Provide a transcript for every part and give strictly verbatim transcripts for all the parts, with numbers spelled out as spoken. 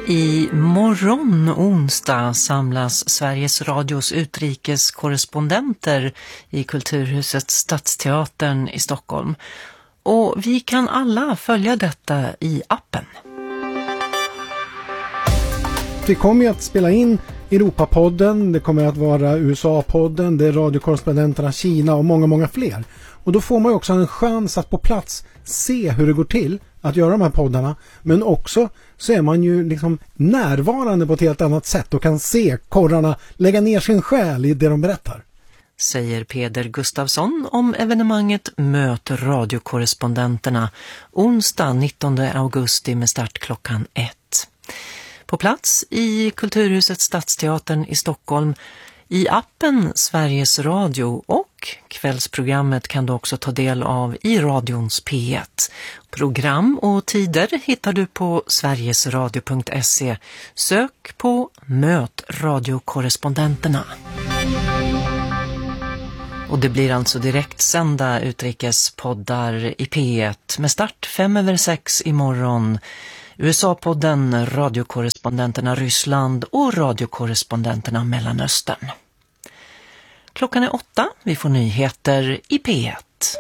I morgon onsdag samlas Sveriges Radios utrikeskorrespondenter i Kulturhuset Stadsteatern i Stockholm. Och vi kan alla följa detta i appen. Vi kommer att spela in Europapodden, det kommer att vara U S A-podden, det är radiokorrespondenterna Kina och många, många fler. Och då får man ju också en chans att på plats se hur det går till att göra de här poddarna. Men också så är man ju liksom närvarande på ett helt annat sätt och kan se korrarna lägga ner sin själ i det de berättar. Säger Peder Gustafsson om evenemanget Möt radiokorrespondenterna onsdag nittonde augusti med start klockan ett. På plats i Kulturhuset Stadsteatern i Stockholm, i appen Sveriges Radio, och kvällsprogrammet kan du också ta del av i radions P ett. Program och tider hittar du på sverigesradio punkt se. Sök på Möt radiokorrespondenterna. Och det blir alltså direkt sända utrikespoddar i P ett med start fem över sex imorgon. U S A-podden, radiokorrespondenterna Ryssland och radiokorrespondenterna Mellanöstern. Klockan är åtta, vi får nyheter i P ett.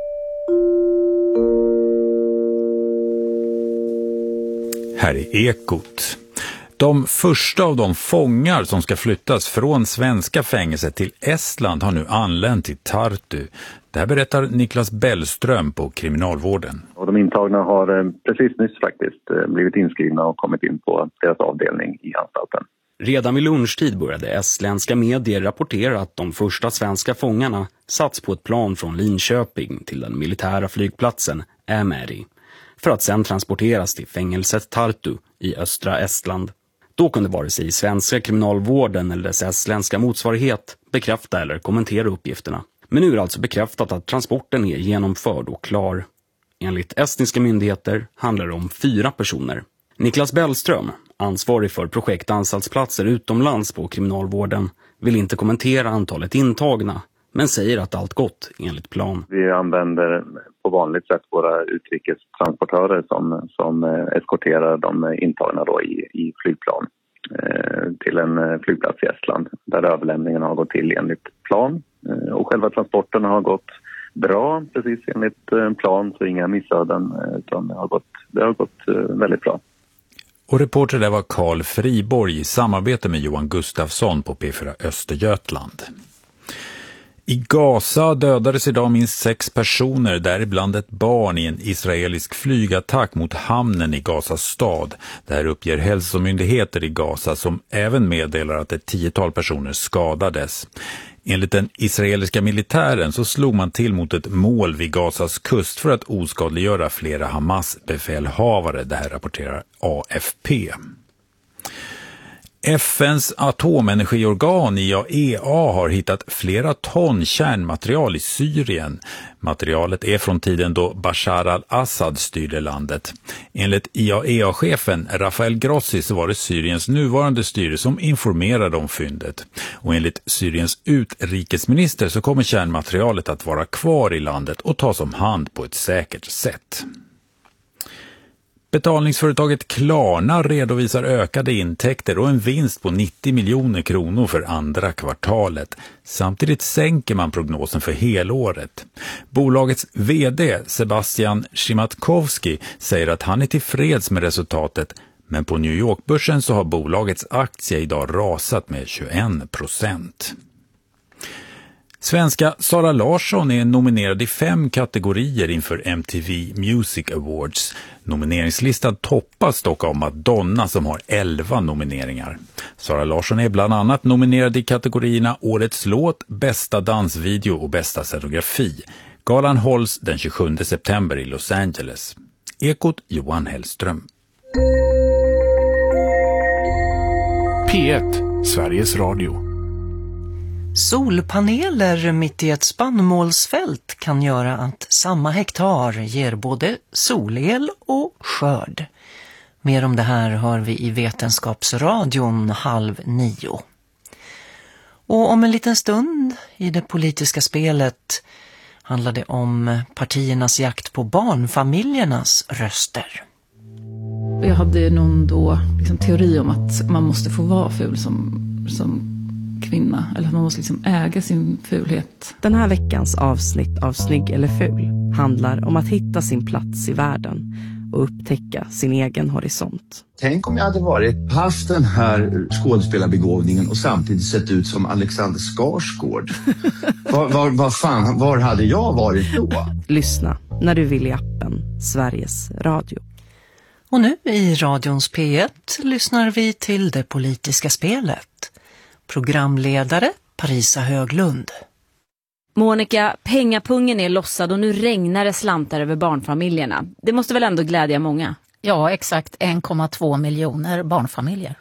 Här är Ekot. De första av de fångar som ska flyttas från svenska fängelser till Estland har nu anlänt till Tartu. Det här berättar Niklas Bellström på kriminalvården. Och de intagna har precis nyss faktiskt blivit inskrivna och kommit in på deras avdelning i anstalten. Redan vid lunchtid började estländska medier rapportera att de första svenska fångarna satts på ett plan från Linköping till den militära flygplatsen Ämeri för att sedan transporteras till fängelset Tartu i östra Estland. Då kunde vare sig svenska kriminalvården eller dess estländska motsvarighet bekräfta eller kommentera uppgifterna. Men nu är det alltså bekräftat att transporten är genomförd och klar. Enligt estniska myndigheter handlar det om fyra personer. Niklas Bellström, ansvarig för projektanstaltsplatser utomlands på kriminalvården, vill inte kommentera antalet intagna, men säger att allt gått enligt plan. Vi använder på vanligt sätt våra utrikestransportörer som, som eskorterar de intagna då i, i flygplan eh, till en flygplats i Estland där överlämningen har gått till enligt plan. Eh, och själva transporten har gått bra, precis enligt plan, så inga missöden, utan det har gått, det har gått väldigt bra. Och reporter där var Carl Friborg i samarbete med Johan Gustafsson på P fyra Östergötland. I Gaza dödades idag minst sex personer, däribland ett barn, i en israelisk flygattack mot hamnen i Gazas stad. Det här uppger hälsomyndigheter i Gaza, som även meddelar att ett tiotal personer skadades. Enligt den israeliska militären så slog man till mot ett mål vid Gazas kust för att oskadliggöra flera Hamas-befälhavare. Det här rapporterar A F P. F N:s atomenergiorgan I A E A har hittat flera ton kärnmaterial i Syrien. Materialet är från tiden då Bashar al-Assad styrde landet. Enligt I A E A-chefen Rafael Grossi så var det Syriens nuvarande styre som informerade om fyndet. Och enligt Syriens utrikesminister så kommer kärnmaterialet att vara kvar i landet och tas om hand på ett säkert sätt. Betalningsföretaget Klarna redovisar ökade intäkter och en vinst på nittio miljoner kronor för andra kvartalet. Samtidigt sänker man prognosen för helåret. Bolagets vd Sebastian Szymatkowski säger att han är tillfreds med resultatet, men på New York-börsen så har bolagets aktie idag rasat med tjugoen procent. Svenska Sara Larsson är nominerad i fem kategorier inför M T V Music Awards. Nomineringslistan toppas dock av Madonna som har elva nomineringar. Sara Larsson är bland annat nominerad i kategorierna Årets låt, Bästa dansvideo och Bästa scenografi. Galan hålls den tjugosjunde september i Los Angeles. Ekot Johan Hellström. P ett, Sveriges Radio. Solpaneler mitt i ett spannmålsfält kan göra att samma hektar ger både solel och skörd. Mer om det här hör vi i Vetenskapsradion halv nio. Och om en liten stund i det politiska spelet handlar det om partiernas jakt på barnfamiljernas röster. Jag hade någon då liksom teori om att man måste få vara ful som, som kvinna. Eller att man måste liksom äga sin fulhet. Den här veckans avsnitt av Snygg eller ful handlar om att hitta sin plats i världen och upptäcka sin egen horisont. Tänk om jag hade varit, haft den här skådespelarbegåvningen och samtidigt sett ut som Alexander Skarsgård. var, var, var, fan, var hade jag varit då? Lyssna när du vill i appen Sveriges Radio. Och nu i radions P ett lyssnar vi till Det politiska spelet. Programledare Parisa Höglund. Monica, pengapungen är lossad och nu regnar det slantar över barnfamiljerna. Det måste väl ändå glädja många? Ja, exakt en komma två miljoner barnfamiljer.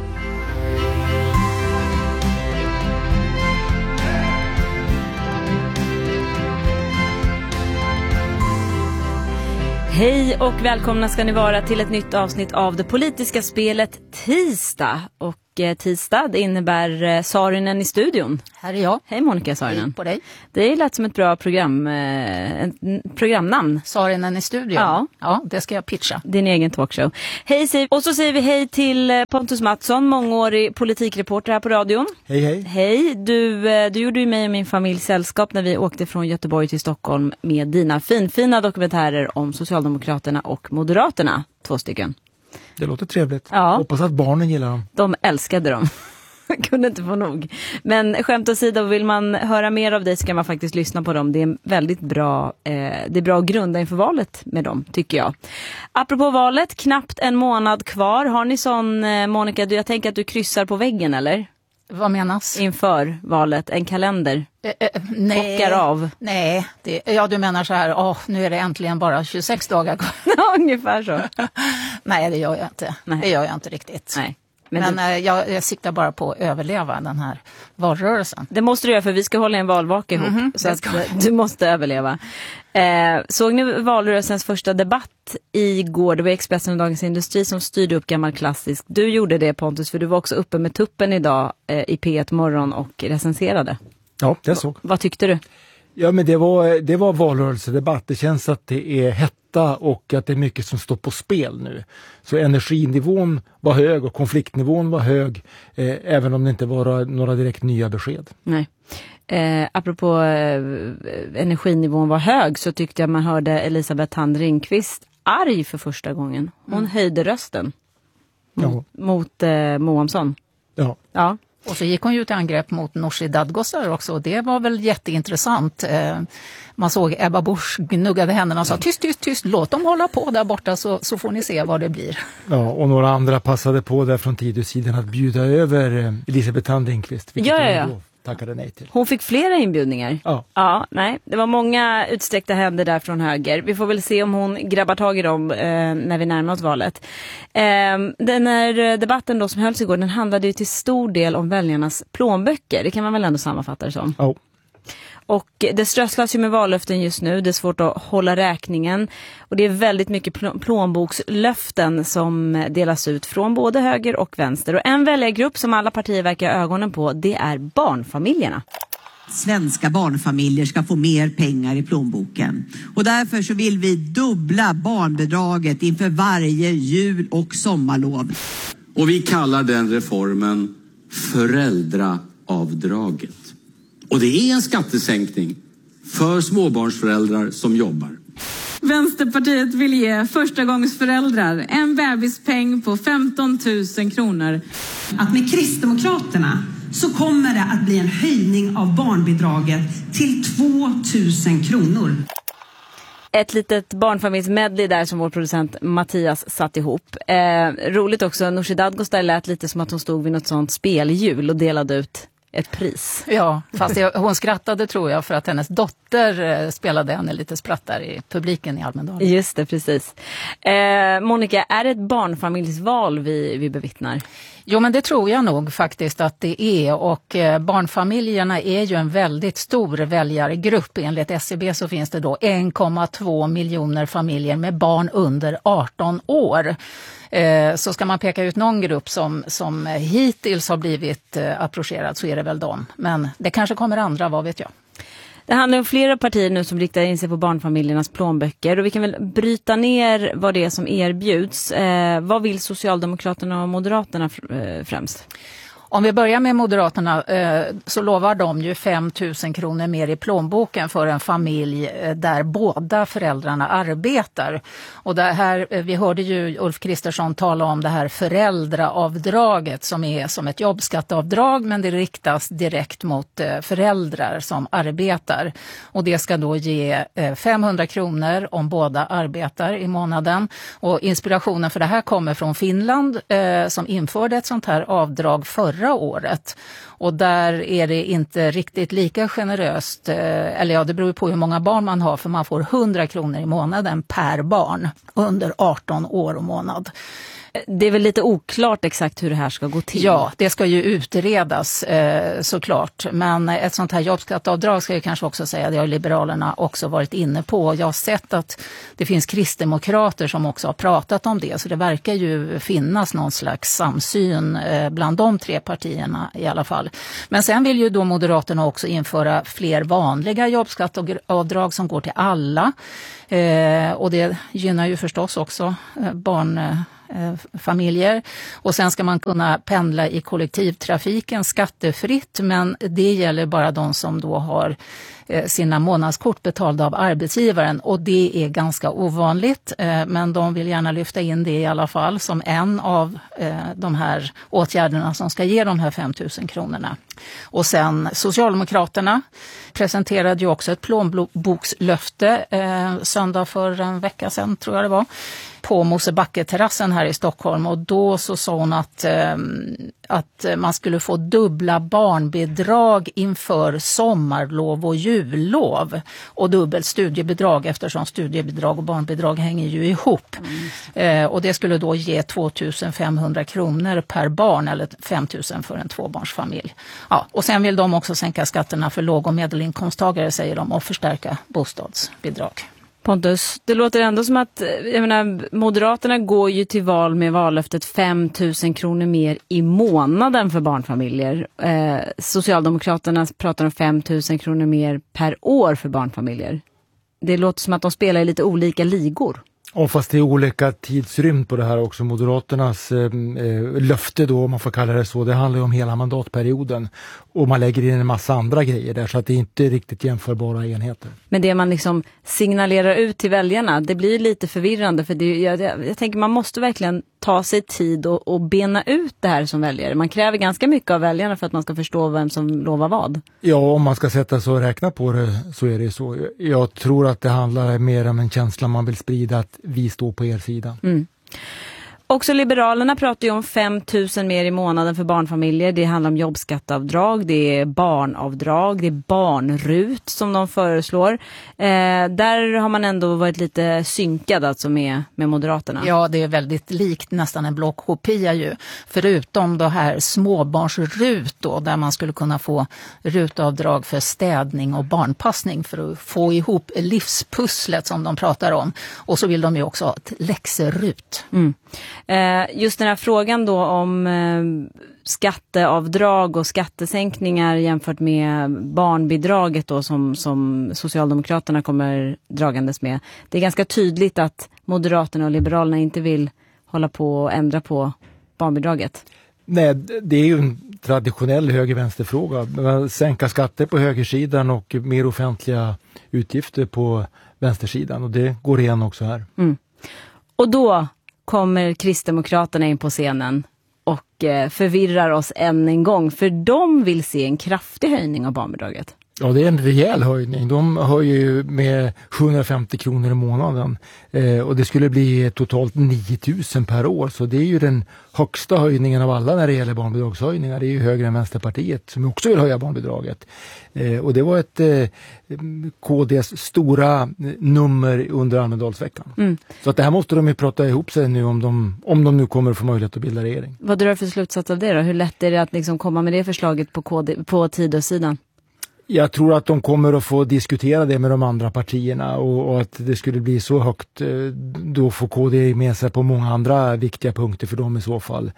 Hej och välkomna ska ni vara till ett nytt avsnitt av Det politiska spelet tisdag. Och eh, tisdag, det innebär eh, Saarinen i studion. Här är jag. Hej Monica Saarinen. Hej på dig. Det lät som ett bra program, eh, ett programnamn. Saarinen i studion. Ja. Ja, det ska jag pitcha. Din egen talkshow. Hej Siv. Och så säger vi hej till eh, Pontus Mattsson, mångårig politikreporter här på radion. Hej hej. Hej, du, eh, du gjorde ju mig och min familj sällskap när vi åkte från Göteborg till Stockholm med dina finfina dokumentärer om Socialdemokraterna och Moderaterna. Två stycken. Det låter trevligt. Ja. Hoppas att barnen gillar dem. De älskade dem. Kunde inte få nog. Men skämt åsido, vill man höra mer av dig så kan man faktiskt lyssna på dem. Det är väldigt bra, eh, det är bra att grunda inför valet med dem, tycker jag. Apropå valet, knappt en månad kvar. Har ni sån, eh, Monica, du, jag tänker att du kryssar på väggen, eller? Vad menas? Inför valet, en kalender. Eh, eh, nej, Bockar av. Nej, det, ja du menar så här, åh, nu är det äntligen bara tjugosex dagar kvar. Ja, ungefär så. Nej, det gör jag inte. Nej. Det gör jag inte riktigt. Nej. Men, Men du... eh, jag, jag siktar bara på att överleva den här valrörelsen. Det måste du göra, för vi ska hålla en valvaka ihop. Mm-hmm, så att, du måste överleva. Eh, såg ni valrörelsens första debatt igår? Det var Expressen och Dagens Industri som styrde upp gammal klassisk. Du gjorde det, Pontus, för du var också uppe med tuppen idag eh, i P ett morgon och recenserade. Ja, det såg. V- vad tyckte du? Ja, men det var, det var valrörelsedebatt. Det känns att det är hetta och att det är mycket som står på spel nu. Så energinivån var hög och konfliktnivån var hög, eh, även om det inte var några direkt nya besked. Nej. Eh, apropå eh, energinivån var hög, så tyckte jag man hörde Elisabeth Thand Ringqvist arg för första gången. Hon mm. höjde rösten mot, ja. mot eh, Moamsson. Ja. Ja. Och så gick hon ju till angrepp mot Nooshi Dadgostar också, och det var väl jätteintressant. Eh, man såg Ebba Busch gnuggade händerna och sa tyst, tyst, tyst, låt dem hålla på där borta så, så får ni se vad det blir. Ja, och några andra passade på där från Tidösidan att bjuda över eh, Elisabeth Thand Ringqvist. Ja, ja, ja. Tackade nej till. Hon fick flera inbjudningar. Ja. Ja, nej. Det var många utsträckta händer där från höger. Vi får väl se om hon grabbar tag i dem eh, när vi närmar oss valet. Eh, den här debatten då som hölls igår, den handlade ju till stor del om väljarnas plånböcker. Det kan man väl ändå sammanfatta det som. Ja. Och det strösslas ju med vallöften just nu. Det är svårt att hålla räkningen. Och det är väldigt mycket pl- plånbokslöften som delas ut från både höger och vänster. Och en väljargrupp som alla partier verkar ha ögonen på, det är barnfamiljerna. Svenska barnfamiljer ska få mer pengar i plånboken. Och därför så vill vi dubbla barnbidraget inför varje jul- och sommarlov. Och vi kallar den reformen föräldraavdraget. Och det är en skattesänkning för småbarnsföräldrar som jobbar. Vänsterpartiet vill ge förstagångsföräldrar en bebispeng på femton tusen kronor. Att med Kristdemokraterna så kommer det att bli en höjning av barnbidraget till två tusen kronor. Ett litet barnfamiljsmedley där som vår producent Mattias satt ihop. Eh, roligt också, Nooshi Dadgostar lät lite som att hon stod vid något sånt spelhjul och delade ut ett pris. Ja, fast jag, hon skrattade tror jag för att hennes dotter eh, spelade henne lite spratt där i publiken i Almedalen. Just det, precis. Eh, Monica, är det ett barnfamiljsval vi, vi bevittnar? Jo, men det tror jag nog faktiskt att det är, och eh, barnfamiljerna är ju en väldigt stor väljargrupp. Enligt S C B så finns det då en komma två miljoner familjer med barn under arton år. Eh, så ska man peka ut någon grupp som, som hittills har blivit eh, approcherad så är det väl dem. Men det kanske kommer andra, vad vet jag. Det handlar om flera partier nu som riktar in sig på barnfamiljernas plånböcker och vi kan väl bryta ner vad det är som erbjuds. Eh, vad vill Socialdemokraterna och Moderaterna främst? Om vi börjar med Moderaterna eh, så lovar de ju fem tusen kronor mer i plånboken för en familj eh, där båda föräldrarna arbetar. Och det här, eh, vi hörde ju Ulf Kristersson tala om det här föräldraavdraget som är som ett jobbskatteavdrag, men det riktas direkt mot eh, föräldrar som arbetar. Och det ska då ge eh, femhundra kronor om båda arbetar i månaden. Och inspirationen för det här kommer från Finland eh, som införde ett sånt här avdrag förra förra året. Och där är det inte riktigt lika generöst, eller ja, det beror på hur många barn man har, för man får hundra kronor i månaden per barn under arton år och månad. Det är väl lite oklart exakt hur det här ska gå till. Ja, det ska ju utredas eh, såklart. Men ett sånt här jobbskatteavdrag ska jag kanske också säga, det har Liberalerna också varit inne på. Jag har sett att det finns kristdemokrater som också har pratat om det. Så det verkar ju finnas någon slags samsyn eh, bland de tre partierna i alla fall. Men sen vill ju då Moderaterna också införa fler vanliga jobbskatteavdrag som går till alla. Eh, och det gynnar ju förstås också eh, barn... Eh, familjer. Och sen ska man kunna pendla i kollektivtrafiken skattefritt, men det gäller bara de som då har sina månadskort betalda av arbetsgivaren, och det är ganska ovanligt, men de vill gärna lyfta in det i alla fall som en av de här åtgärderna som ska ge de här fem tusen kronorna. Och sen Socialdemokraterna presenterade ju också ett plånbokslöfte eh, söndag för en vecka sedan, tror jag det var, på Mosebacke-terrassen här i Stockholm, och då så sa hon att, eh, att man skulle få dubbla barnbidrag inför sommarlov och jullov och dubbelt studiebidrag, eftersom studiebidrag och barnbidrag hänger ju ihop. Mm. Eh, och det skulle då ge tvåtusen femhundra kronor per barn eller fem tusen för en tvåbarnsfamilj. Ja, och sen vill de också sänka skatterna för låg- och medelinkomsttagare, säger de, och förstärka bostadsbidrag. Pontus, det låter ändå som att, jag menar, Moderaterna går ju till val med vallöftet fem tusen kronor mer i månaden för barnfamiljer. Eh, Socialdemokraterna pratar om fem tusen kronor mer per år för barnfamiljer. Det låter som att de spelar i lite olika ligor. Och fast det är olika tidsrymd på det här också. Moderaternas eh, löfte då, om man får kalla det så, det handlar ju om hela mandatperioden. Och man lägger in en massa andra grejer där, så att det inte är riktigt jämförbara enheter. Men det man liksom signalerar ut till väljarna, det blir lite förvirrande. För det, jag, jag tänker man måste verkligen ta sig tid och, och bena ut det här som väljare. Man kräver ganska mycket av väljarna för att man ska förstå vem som lovar vad. Ja, om man ska sätta sig och räkna på det så är det så. Jag tror att det handlar mer om en känsla man vill sprida, att vi står på er sida. Mm. Också Liberalerna pratar ju om fem tusen mer i månaden för barnfamiljer. Det handlar om jobbskatteavdrag, det är barnavdrag, det är barnrut som de föreslår. Eh, där har man ändå varit lite synkad alltså med, med Moderaterna. Ja, det är väldigt likt, nästan en blockkopia ju. Förutom det här småbarnsrut då, där man skulle kunna få rutavdrag för städning och barnpassning för att få ihop livspusslet som de pratar om. Och så vill de ju också ha ett läxerut. Mm. Just den här frågan då om skatteavdrag och skattesänkningar jämfört med barnbidraget då som, som Socialdemokraterna kommer dragandes med. Det är ganska tydligt att Moderaterna och Liberalerna inte vill hålla på och ändra på barnbidraget. Nej, det är ju en traditionell höger-vänsterfråga. Sänka skatter på högersidan och mer offentliga utgifter på vänstersidan, och det går igen också här. Mm. Och då kommer Kristdemokraterna in på scenen och förvirrar oss än en gång, för de vill se en kraftig höjning av barnbidraget. Ja, det är en rejäl höjning. De höjer ju med sjuhundrafemtio kronor i månaden eh, och det skulle bli totalt nio tusen per år. Så det är ju den högsta höjningen av alla när det gäller barnbidragshöjningar. Det är ju högre än Vänsterpartiet som också vill höja barnbidraget. Eh, och det var ett eh, K D:s stora nummer under Almedalsveckan. Mm. Så att det här måste de ju prata ihop sig nu om de, om de nu kommer att få möjlighet att bilda regering. Vad drar du för slutsats av det då? Hur lätt är det att liksom komma med det förslaget på, K D, på Tidösidan? Jag tror att de kommer att få diskutera det med de andra partierna och, och att det skulle bli så högt, då får K D med sig på många andra viktiga punkter för dem i så fall.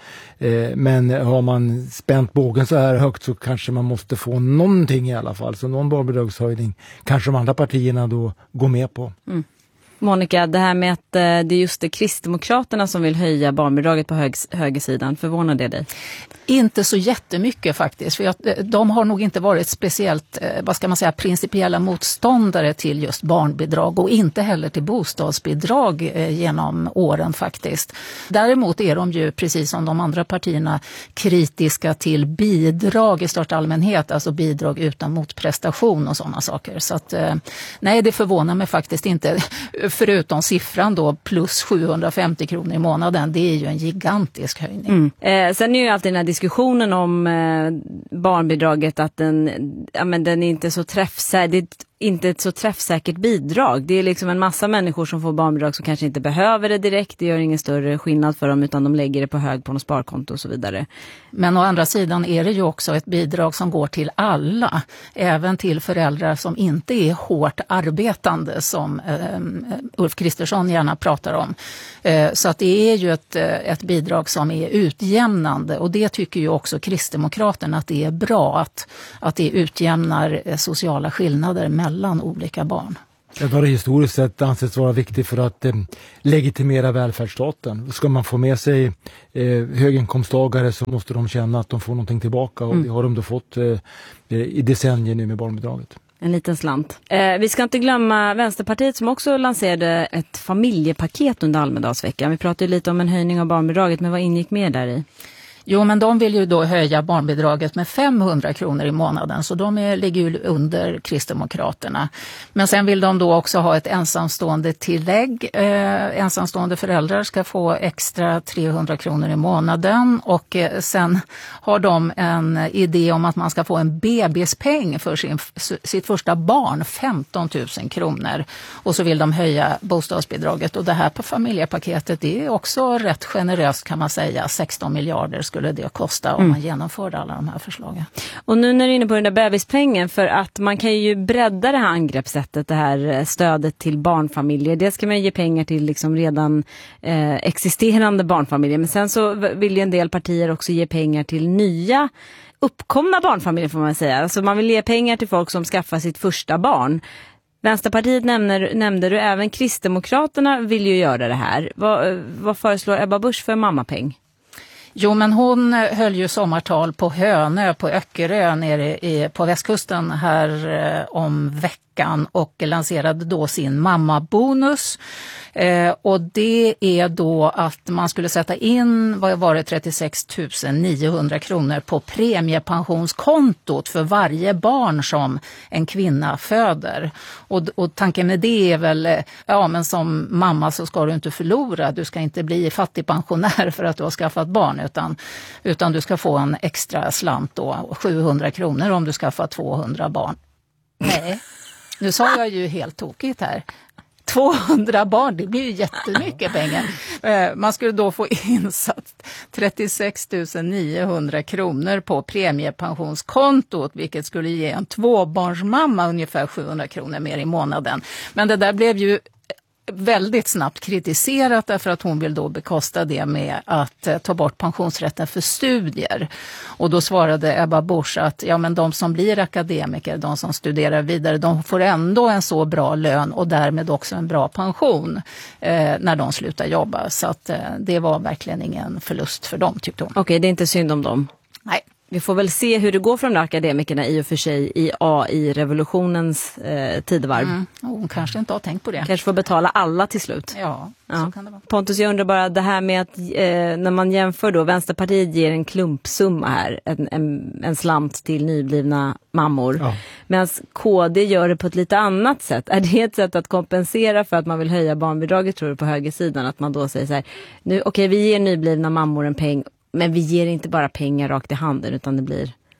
Men har man spänt bågen så här högt så kanske man måste få någonting i alla fall. Så någon barnbidragshöjning kanske de andra partierna då går med på. Mm. Monica, det här med att det är just det Kristdemokraterna som vill höja barnbidraget på hög, högersidan, förvånar det dig? Inte så jättemycket faktiskt, för jag, de har nog inte varit speciellt, vad ska man säga, principiella motståndare till just barnbidrag och inte heller till bostadsbidrag genom åren faktiskt. Däremot är de ju, precis som de andra partierna, kritiska till bidrag i största allmänhet, alltså bidrag utan motprestation och sådana saker. Så att, nej, det förvånar mig faktiskt inte. Förutom siffran då, plus sjuhundrafemtio kronor i månaden, det är ju en gigantisk höjning. Mm. Eh, sen är ju alltid den här diskussionen om eh, barnbidraget att den, ja, men den är inte så träffsäker, inte ett så träffsäkert bidrag. Det är liksom en massa människor som får barnbidrag som kanske inte behöver det direkt. Det gör ingen större skillnad för dem, utan de lägger det på hög på något sparkonto och så vidare. Men å andra sidan är det ju också ett bidrag som går till alla. Även till föräldrar som inte är hårt arbetande, som eh, Ulf Kristersson gärna pratar om. Eh, så att det är ju ett, ett bidrag som är utjämnande. Och det tycker ju också Kristdemokraterna att det är bra att, att det utjämnar sociala skillnader mellan mellan olika barn. Det har historiskt sett ansetts vara viktigt för att eh, legitimera välfärdsstaten. Ska man få med sig eh, höginkomsttagare så måste de känna att de får någonting tillbaka och mm. det har de då fått eh, i decennier nu med barnbidraget. En liten slant. Eh, vi ska inte glömma Vänsterpartiet som också lanserade ett familjepaket under Almedalsveckan. Vi pratade lite om en höjning av barnbidraget, men vad ingick mer där i? Jo, men de vill ju då höja barnbidraget med femhundra kronor i månaden, så de är, ligger ju under Kristdemokraterna. Men sen vill de då också ha ett ensamstående tillägg. Eh, ensamstående föräldrar ska få extra trehundra kronor i månaden, och eh, sen har de en idé om att man ska få en bebispeng för sin, sitt första barn, femton tusen kronor. Och så vill de höja bostadsbidraget, och det här på familjepaketet det är också rätt generöst kan man säga, sexton miljarder skulle det kosta om mm. man genomförde alla de här förslagen. Och nu när du är inne på den där bebispengen, för att man kan ju bredda det här angreppssättet, det här stödet till barnfamiljer. Det ska man ge pengar till liksom redan eh, existerande barnfamiljer. Men sen så vill ju en del partier också ge pengar till nya uppkomna barnfamiljer, får man säga. Alltså man vill ge pengar till folk som skaffar sitt första barn. Vänsterpartiet nämner, nämnde du, även Kristdemokraterna vill ju göra det här. Vad, vad föreslår Ebba Busch för mammapeng? Jo, men hon höll ju sommartal på Hönö, på Öckerö nere i, på västkusten här eh, om veckan, och lanserade då sin mammabonus. Eh, och det är då att man skulle sätta in, vad var det, trettiosex tusen niohundra kronor på premiepensionskontot för varje barn som en kvinna föder. Och, och tanken med det är väl, ja men som mamma så ska du inte förlora, du ska inte bli fattigpensionär för att du har skaffat barn, utan, utan du ska få en extra slant då, sjuhundra kronor om du skaffar tvåhundra barn. Nej, nu sa jag ju helt tokigt här. tvåhundra barn, det blir ju jättemycket pengar. Man skulle då få insatt trettiosex tusen niohundra kronor på premiepensionskontot, vilket skulle ge en tvåbarnsmamma ungefär sjuhundra kronor mer i månaden. Men det där blev ju väldigt snabbt kritiserat, därför att hon vill då bekosta det med att eh, ta bort pensionsrätten för studier. Och då svarade Ebba Busch att ja, men de som blir akademiker, de som studerar vidare, de får ändå en så bra lön och därmed också en bra pension eh, när de slutar jobba. Så att eh, det var verkligen ingen förlust för dem, tyckte hon. Okej, okay, det är inte synd om dem. Nej. Vi får väl se hur det går för de där akademikerna i och för sig i A I-revolutionens eh, tidevarv. Mm. Hon kanske inte har tänkt på det. Kanske får betala alla till slut. Ja, ja. Så kan det vara. Pontus, jag undrar bara det här med att eh, när man jämför då, Vänsterpartiet ger en klumpsumma här, en, en, en slant till nyblivna mammor. Ja. Medan K D gör det på ett lite annat sätt. Är det ett sätt att kompensera för att man vill höja barnbidraget, tror du, på högersidan? Att man då säger så här, nu, okej, okay, vi ger nyblivna mammor en peng, men vi ger inte bara pengar rakt i handen, utan det blir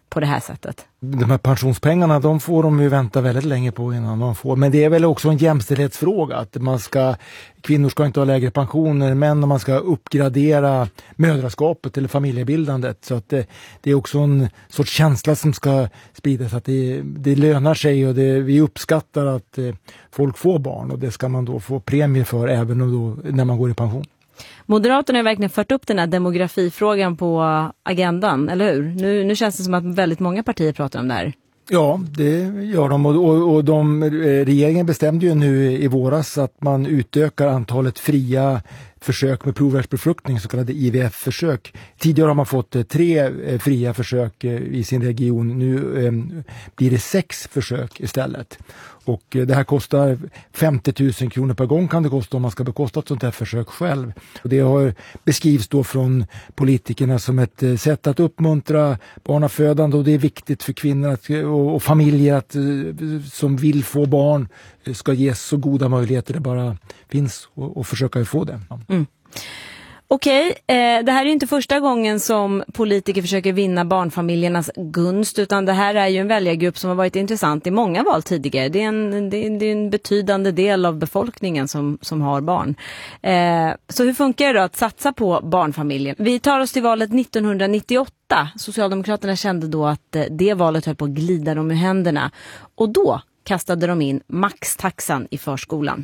på det här sättet? De här pensionspengarna, de får de ju vänta väldigt länge på innan de får. Men det är väl också en jämställdhetsfråga. Att man ska, kvinnor ska inte ha lägre pensioner, men man ska uppgradera mödraskapet eller familjebildandet. Så att det, det är också en sorts känsla som ska spridas. Att det, det lönar sig och det, vi uppskattar att eh, folk får barn. Och det ska man då få premie för även då, när man går i pension. Moderaterna har verkligen fört upp den här demografifrågan på agendan, eller hur? Nu, nu känns det som att väldigt många partier pratar om det här. Ja, det gör de. Och, och, och de, regeringen bestämde ju nu i våras att man utökar antalet fria försök med provrörsbefruktning, så kallade I V F-försök. Tidigare har man fått tre fria försök i sin region. Nu eh, blir det sex försök istället. Och det här kostar femtio tusen kronor per gång kan det kosta om man ska bekosta ett sånt här försök själv. Och det har beskrivs då från politikerna som ett sätt att uppmuntra barnafödande, och det är viktigt för kvinnor att, och, och familjer att, som vill få barn ska ges så goda möjligheter det bara finns och, och försöka få det. Mm. Okej, eh, det här är ju inte första gången som politiker försöker vinna barnfamiljernas gunst, utan det här är ju en väljargrupp som har varit intressant i många val tidigare. Det är en, det är, det är en betydande del av befolkningen som, som har barn. Eh, så hur funkar det då att satsa på barnfamiljen? Vi tar oss till valet nittonhundranittioåtta. Socialdemokraterna kände då att det valet höll på att glida dem ur händerna. Och då kastade de in maxtaxan i förskolan.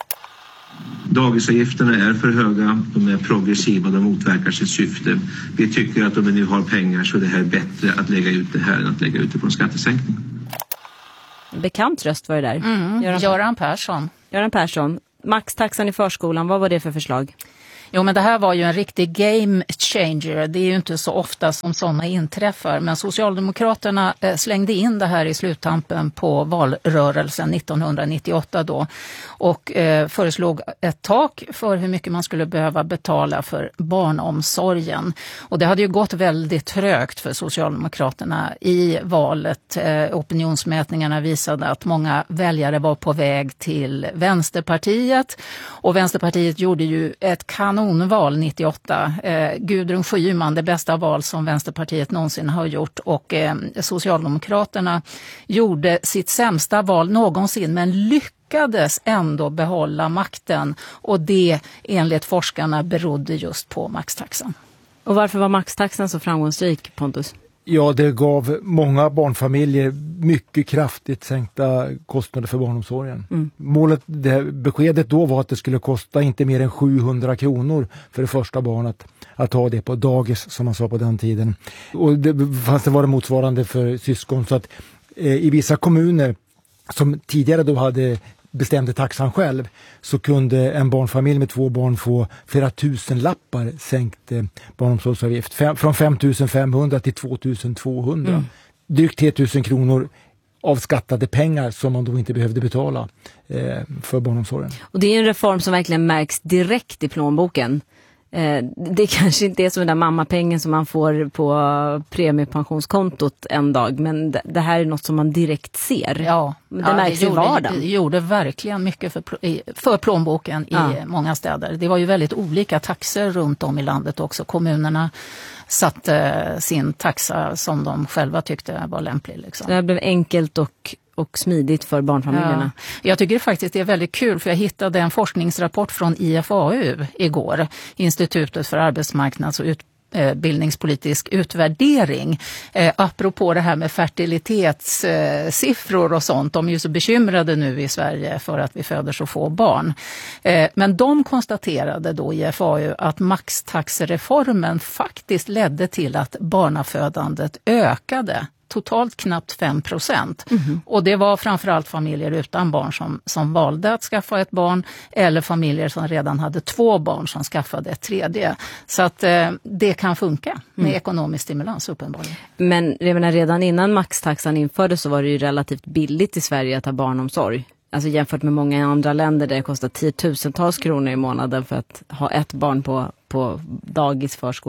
Dagisavgifterna är för höga, de är progressiva, de motverkar sitt syfte. Vi tycker att om vi nu har pengar så är det här bättre att lägga ut det här än att lägga ut det på en skattesänkning. Bekant röst var det där. Mm, Göran, Göran Persson. Göran Persson. Maxtaxan i förskolan, vad var det för förslag? Jo, men det här var ju en riktig game changer. Det är ju inte så ofta som sådana inträffar. Men Socialdemokraterna eh, slängde in det här i sluttampen på valrörelsen nittonhundranittioåtta då. Och eh, föreslog ett tak för hur mycket man skulle behöva betala för barnomsorgen. Och det hade ju gått väldigt trögt för Socialdemokraterna i valet. Eh, opinionsmätningarna visade att många väljare var på väg till Vänsterpartiet. Och Vänsterpartiet gjorde ju ett kanon Kanonval nittioåtta. Eh, Gudrun Schyman, det bästa val som Vänsterpartiet någonsin har gjort, och eh, Socialdemokraterna gjorde sitt sämsta val någonsin, men lyckades ändå behålla makten, och det enligt forskarna berodde just på maxtaxan. Och varför var maxtaxan så framgångsrik, Pontus? Ja, det gav många barnfamiljer mycket kraftigt sänkta kostnader för barnomsorgen. Mm. Målet, det, beskedet då var att det skulle kosta inte mer än sjuhundra kronor för det första barnet att ha det på dagis, som man sa på den tiden. Och det fanns det var det motsvarande för syskon, så att eh, i vissa kommuner som tidigare då hade bestämde taxan själv, så kunde en barnfamilj med två barn få flera tusen lappar sänkt eh, barnomsorgsavgift. Fem, från fem tusen femhundra till två tusen tvåhundra. Mm. Drygt tre tusen kronor av skattade pengar som man då inte behövde betala eh, för barnomsorgen. Och det är en reform som verkligen märks direkt i plånboken. Eh, det kanske inte är som den där mammapengen som man får på premiepensionskontot en dag, men det, det här är något som man direkt ser. Ja, det ja, märks det i gjorde, vardagen. Det gjorde verkligen mycket för, för plånboken ja. i många städer. Det var ju väldigt olika taxor runt om i landet också. Kommunerna satte sin taxa som de själva tyckte var lämplig. Liksom. Det blev enkelt och och smidigt för barnfamiljerna. Ja. Jag tycker faktiskt det är väldigt kul, för jag hittade en forskningsrapport från I F A U igår, Institutet för arbetsmarknads- och utbildningspolitisk utvärdering. Eh, apropå det här med fertilitetssiffror eh, och sånt. De är ju så bekymrade nu i Sverige för att vi föder så få barn. Eh, men de konstaterade då i I F A U att maxtaxereformen faktiskt ledde till att barnafödandet ökade. Totalt knappt fem procent. Mm-hmm. Och det var framförallt familjer utan barn som, som valde att skaffa ett barn, eller familjer som redan hade två barn som skaffade ett tredje. Så att eh, det kan funka med mm. ekonomisk stimulans uppenbarligen. Men redan innan maxtaxan infördes så var det ju relativt billigt i Sverige att ha barnomsorg. Alltså jämfört med många andra länder där det kostar tiotusentals kronor i månaden för att ha ett barn på, på dagis förskola.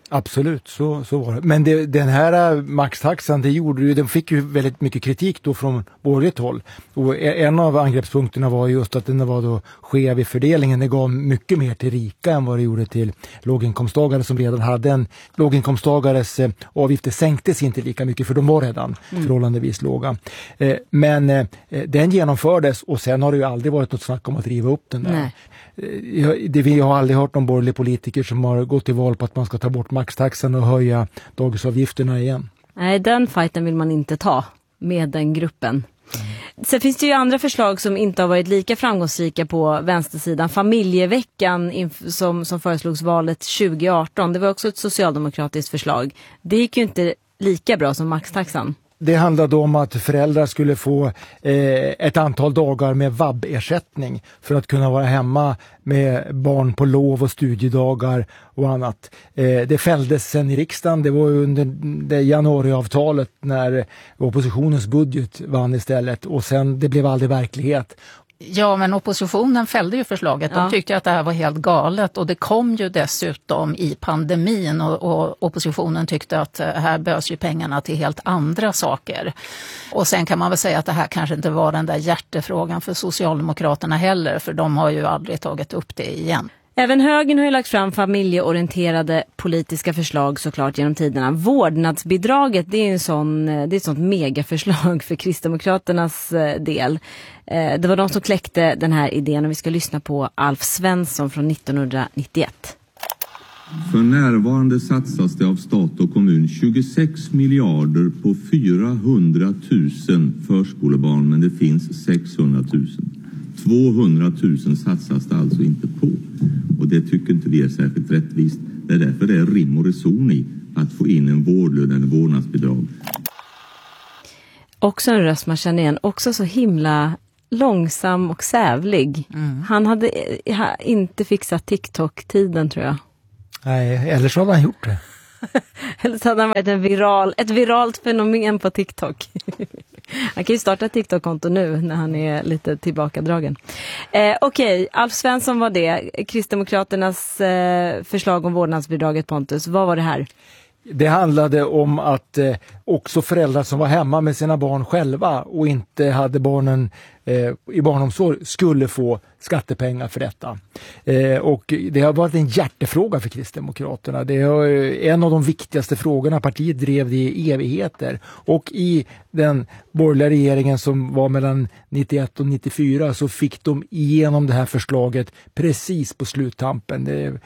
Absolut, så, så var det. Men det, den här maxtaxan, det gjorde ju, den fick ju väldigt mycket kritik då från borgerligt håll. Och en av angreppspunkterna var just att den var då skev i fördelningen. Det gav mycket mer till rika än vad det gjorde till låginkomsttagare som redan hade en. Låginkomsttagares eh, avgifter sänktes inte lika mycket för de var redan mm. förhållandevis låga. Eh, men eh, den genomfördes och sen har det ju aldrig varit något snack om att riva upp den där. Nej. Jag, det, vi har aldrig hört någon borgerlig politiker som har gått till val på att man ska ta bort maxtaxan och höja dagisavgifterna igen. Nej, den fighten vill man inte ta med den gruppen. Mm. Sen finns det ju andra förslag som inte har varit lika framgångsrika på vänstersidan. Familjeveckan inf- som, som föreslogs valet tjugo arton, det var också ett socialdemokratiskt förslag. Det gick ju inte lika bra som maxtaxan. Det handlade om att föräldrar skulle få eh, ett antal dagar med vab-ersättning för att kunna vara hemma med barn på lov och studiedagar och annat. Eh, det fälldes sen i riksdagen. Det var under det januariavtalet när oppositionens budget vann istället och sen det blev aldrig verklighet. Ja, men oppositionen fällde ju förslaget. De ja. tyckte att det här var helt galet och det kom ju dessutom i pandemin och, och oppositionen tyckte att här behövs ju pengarna till helt andra saker. Och sen kan man väl säga att det här kanske inte var den där hjärtefrågan för Socialdemokraterna heller, för de har ju aldrig tagit upp det igen. Även högern har ju lagt fram familjeorienterade politiska förslag såklart genom tiderna. Vårdnadsbidraget, det är en sån, det är ett sånt megaförslag för Kristdemokraternas del. Det var de som kläckte den här idén och vi ska lyssna på Alf Svensson från nittonhundranittioett. För närvarande satsas det av stat och kommun tjugosex miljarder på fyrahundratusen förskolebarn, men det finns sexhundratusen. tvåhundratusen satsas det alltså inte på. Och det tycker inte vi är särskilt rättvist. Det är därför det är rim och reson i att få in en vårdlön eller vårdnadsbidrag. Också en röst man känner igen. Också så himla långsam och sävlig. Mm. Han hade inte fixat TikTok-tiden tror jag. Nej, eller så hade han gjort det. Eller så hade han varit en viral, ett viralt fenomen på TikTok. Han kan ju starta ett TikTok-konto nu när han är lite tillbakadragen. Eh, Okej, okay. Alf Svensson var det. Kristdemokraternas eh, förslag om vårdnadsbidraget, Pontus. Vad var det här? Det handlade om att eh, också föräldrar som var hemma med sina barn själva och inte hade barnen eh, i barnomsorg skulle få skattepengar för detta. Eh, och det har varit en hjärtefråga för Kristdemokraterna. Det är en av de viktigaste frågorna. Partiet drev det i evigheter. Och i den borgerliga regeringen som var mellan nittioett och nittiofyra så fick de igenom det här förslaget precis på sluttampen. Det,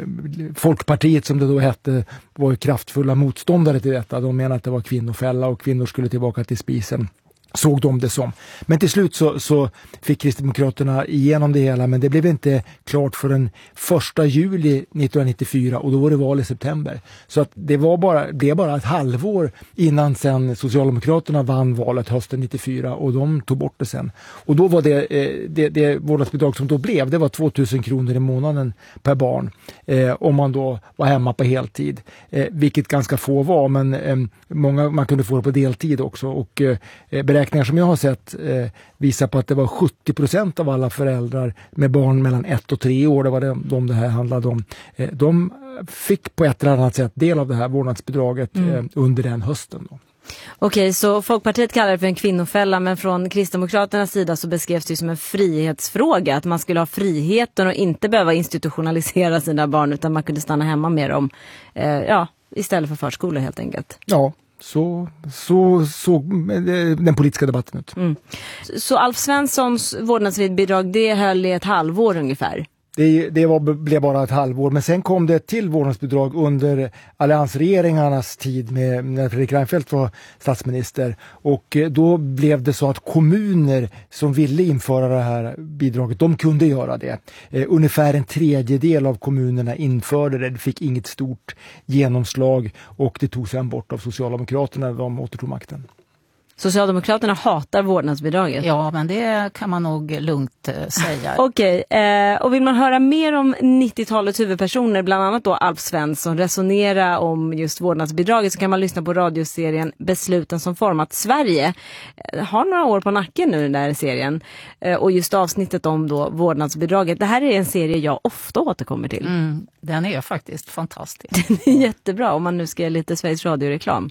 Folkpartiet som det då hette var ju kraftfulla motståndare till detta. De menade att det var kvinnofälla och kvinnor skulle tillbaka till spisen. Såg de det som. Men till slut så, så fick Kristdemokraterna igenom det hela, men det blev inte klart förrän första juli nittonhundranittiofyra och då var det val i september. Så att det var bara, det är bara ett halvår innan sen Socialdemokraterna vann valet hösten nittiofyra och de tog bort det sen. Och då var det, det, det vårdnadsbidrag som då blev, det var tvåtusen kronor i månaden per barn eh, om man då var hemma på heltid. Eh, vilket ganska få var, men eh, många, man kunde få det på deltid också och eh, beräkningar som jag har sett eh, visar på att det var sjuttio procent av alla föräldrar med barn mellan ett och tre år, det var det, de det här handlade om. Eh, de fick på ett eller annat sätt del av det här vårdnadsbidraget mm. eh, under den hösten då. Okej, så Folkpartiet kallar det för en kvinnofälla, men från Kristdemokraternas sida så beskrevs det som en frihetsfråga, att man skulle ha friheten och inte behöva institutionalisera sina barn utan man kunde stanna hemma med dem eh, ja, istället för förskola helt enkelt. Ja. Så, så, så den politiska debatten ut. Mm. Så Alf Svenssons vårdnadsbidrag, det höll i ett halvår ungefär? Det, det var, blev bara ett halvår, men sen kom det ett till vårdnadsbidrag under alliansregeringarnas tid med, när Fredrik Reinfeldt var statsminister. Och då blev det så att kommuner som ville införa det här bidraget, de kunde göra det. Eh, ungefär en tredjedel av kommunerna införde det. Det fick inget stort genomslag och det tog sen bort av Socialdemokraterna när de återtog makten. Socialdemokraterna hatar vårdnadsbidraget. Ja, men det kan man nog lugnt eh, säga. Okej, eh, och vill man höra mer om nittiotalets huvudpersoner, bland annat då Alf Svensson, resonera om just vårdnadsbidraget, så kan man lyssna på radioserien Besluten som format Sverige. Eh, har några år på nacken nu den där serien. Eh, och just avsnittet om då vårdnadsbidraget. Det här är en serie jag ofta återkommer till. Mm, den är faktiskt fantastisk. Den är jättebra om man nu ska göra lite Sveriges Radio-reklam.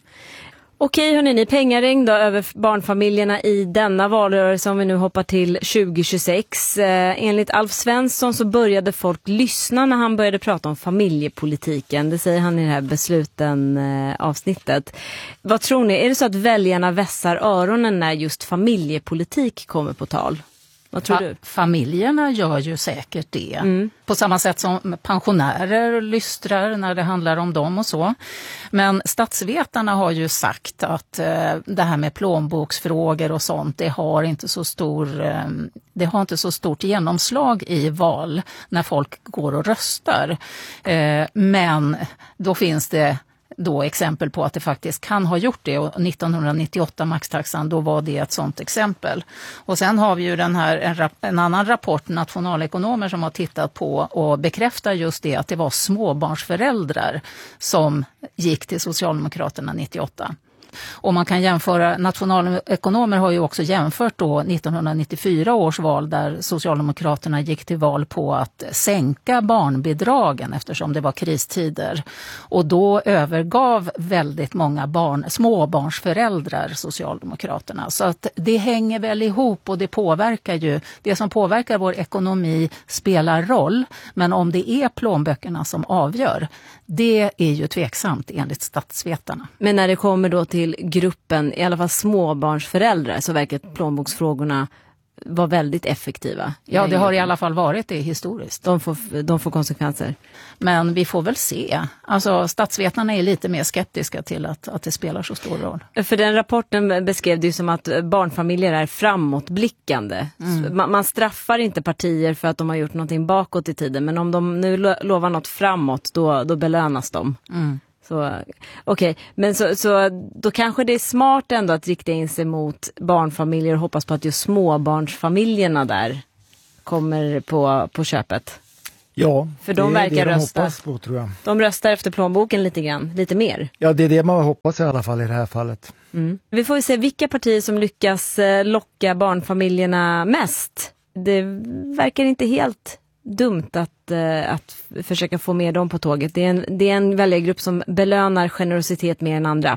Okej hörni, ni pengaregn då över barnfamiljerna i denna valrörelse om vi nu hoppar till tjugo tjugosex. Eh, enligt Alf Svensson så började folk lyssna när han började prata om familjepolitiken. Det säger han i det här besluten eh, avsnittet. Vad tror ni? Är det så att väljarna vässar öronen när just familjepolitik kommer på tal? Vad tror Fa- du? Familjerna gör ju säkert det. Mm. På samma sätt som pensionärer lystrar när det handlar om dem och så. Men statsvetarna har ju sagt att eh, det här med plånboksfrågor och sånt, det har inte så stor, eh, det har inte så stort genomslag i val när folk går och röstar. Eh, men då finns det då exempel på att det faktiskt kan ha gjort det, och nittonhundranittioåtta maxtaxan, då var det ett sånt exempel. Och sen har vi ju den här, en, rap, en annan rapport, nationalekonomer, som har tittat på och bekräftar just det, att det var småbarnsföräldrar som gick till Socialdemokraterna nittioåtta. Och man kan jämföra, nationalekonomer har ju också jämfört då nittonhundranittiofyra års val där Socialdemokraterna gick till val på att sänka barnbidragen eftersom det var kristider. Och då övergav väldigt många barn, småbarnsföräldrar Socialdemokraterna. Så att det hänger väl ihop, och det påverkar ju, det som påverkar vår ekonomi spelar roll. Men om det är plånböckerna som avgör, det är ju tveksamt enligt statsvetarna. Men när det kommer då till gruppen, i alla fall småbarnsföräldrar, så verkar plånboksfrågorna vara väldigt effektiva. Ja, det har i alla fall varit det historiskt. De får, de får konsekvenser. Men vi får väl se. Alltså statsvetarna är lite mer skeptiska till att, att det spelar så stor roll. För den rapporten beskrev det ju som att barnfamiljer är framåtblickande. Mm. Man, man straffar inte partier för att de har gjort någonting bakåt i tiden, men om de nu lo- lovar något framåt, då, då belönas de. Mm. Så, okej, okay. Men så, så då kanske det är smart ändå att rikta in sig mot barnfamiljer och hoppas på att just småbarnsfamiljerna där kommer på, på köpet. Ja, för de det är verkar det de rösta. hoppas på, tror jag. De röstar efter plånboken lite grann, lite mer. Ja, det är det man hoppas i alla fall i det här fallet. Mm. Vi får ju se vilka partier som lyckas locka barnfamiljerna mest. Det verkar inte helt dumt att, att försöka få med dem på tåget. Det är en, det är en väljargrupp som belönar generositet mer än andra.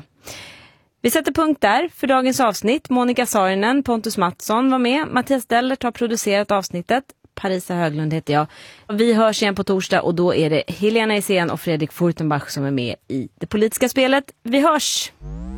Vi sätter punkt där för dagens avsnitt. Monica Saarinen, Pontus Mattsson var med. Mattias Dellert har producerat avsnittet. Parisa Höglund heter jag. Vi hörs igen på torsdag, och då är det Helena Isén och Fredrik Furtenbach som är med i det politiska spelet. Vi hörs!